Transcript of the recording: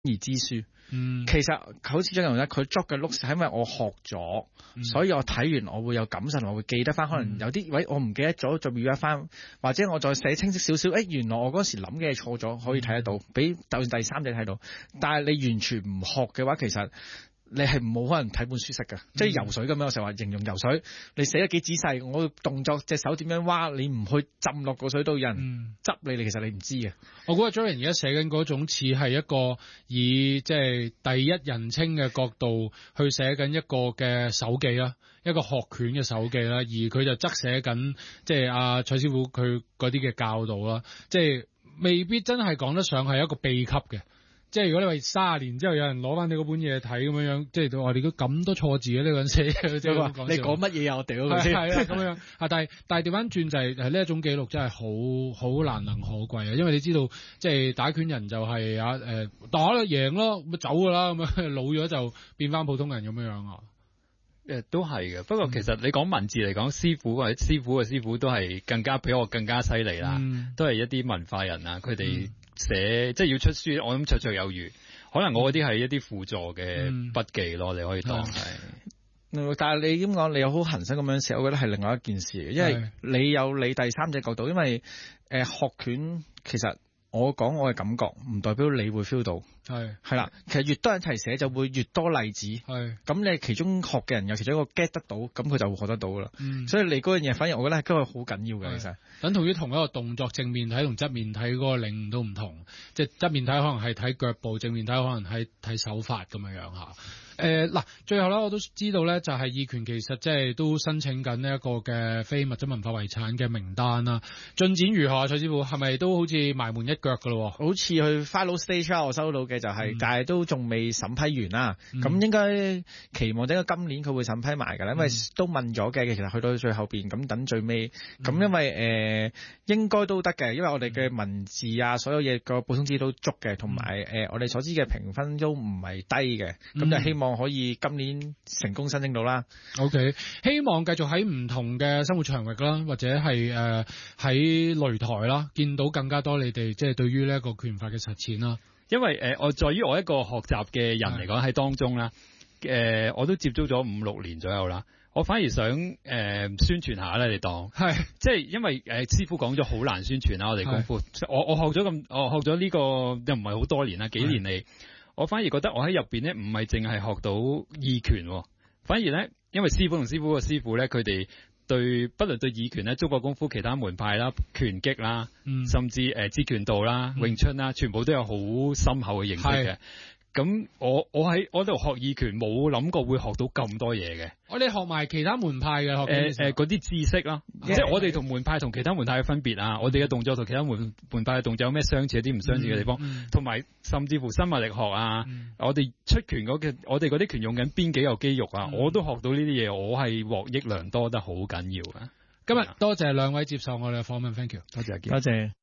而知書。其實好似張龍咧，佢捉嘅 look 係因為我學咗，所以我睇完我會有感受，我會記得翻。可能有啲位我唔記得咗，再 review 翻，或者我再寫清晰少少。原來我嗰時諗嘅嘢錯咗，可以睇得到，俾就算第三者睇到。但係你完全唔學嘅話，其實你係冇可能睇本書識㗎，即係游水咁樣。我成日話形容游水，你寫得幾仔細，我動作隻手點樣挖，你唔去浸落個水度，有人執你，其實你唔知嘅。 我估阿 Jordan 而家寫緊嗰種似係一個以即係第一人稱嘅角度去寫緊一個嘅手記啦，一個學拳嘅手記啦，而佢就側寫緊即係阿蔡師傅佢嗰啲嘅教導啦，即係未必真係講得上係一個秘笈嘅。即係如果你話30年之後有人攞翻你嗰本嘢睇咁樣，即係我哋都咁多錯字嘅呢個人寫，即係話你講乜嘢我屌佢先， 係咁樣。但係調翻轉就係呢一種記錄真係好難能可貴啊！因為你知道即係打拳人就係打啦贏咯，咁走噶啦，咁樣老咗就變翻普通人咁樣啊。 都係嘅，不過其實你講文字嚟講，師傅或者師傅嘅師傅都係更加比我更加犀利啦，都係一啲文化人啊，佢哋寫即係要出書，我諗綽綽有餘。可能我嗰啲係一啲輔助嘅筆記咯，你可以當係。 但係你咁講，你有好恆心咁樣寫，我覺得係另外一件事，因為你有你第三者角度，因為學拳其實我講我嘅感覺，唔代表你會 feel 到。係啦，其實越多人一齊寫就會越多例子。咁你其中學嘅人有其中一個 get 得到，咁佢就會學得到噶啦。所以你嗰樣嘢，反而我覺得係嗰個好緊要嘅。其實等同於同一個動作，正面睇同側面睇嗰個領悟都唔同。即係側面睇可能係睇腳步，正面睇可能係睇手法咁樣樣嚇。嗱，最後咧我都知道咧，就係義拳其實即係都申請緊呢一個嘅非物質文化遺產嘅名單啦。進展如何啊？蔡師傅係咪都好似埋門一腳噶咯？ 好似去 final stage 我收到嘅就係，但係都仲未審批完啦。咁應該期望整個今年佢會審批埋㗎啦，因為都問咗嘅，其實去到最後邊咁等最尾。咁因為應該都得嘅，因為我哋嘅文字啊，所有嘢個補充資料都足嘅，同埋我哋所知嘅評分都唔係低嘅。咁就希望可以今年成功申請到啦。 OK， 希望繼續喺唔同嘅生活場域啦，或者係喺擂台啦，見到更加多你哋即係對於呢一個拳法嘅實踐啦。 因為我在於我一個學習嘅人嚟講喺當中啦，我都接觸咗5-6年左右啦。我反而想宣傳下啦，你當即係因為師傅講咗好難宣傳啦，我哋功夫我學咗呢個又唔係好多年啦，幾年嚟。我反而覺得我喺入邊咧，唔係淨係學到義拳，反而咧，因為師傅同師傅嘅師傅咧，佢哋對不論對義拳咧、中國功夫其他門派啦、拳擊啦，甚至截拳道啦、詠春啦，全部都有好深厚嘅認識嘅。咁我喺我度學義拳，冇諗過會學到咁多嘢嘅。 我哋學埋其他門派嘅學嗰啲知識啦，即係我哋同門派同其他門派嘅分別啊，我哋嘅動作同其他門派嘅動作有咩相似，有啲唔相似嘅地方，同埋甚至乎生物力學啊，我哋出拳我哋嗰啲拳用緊邊幾個肌肉啊，我都學到呢啲嘢，我係獲益良多得好緊要啊！ 今日多謝兩位接受我哋嘅訪問 ，thank you， 多謝阿健， 多謝。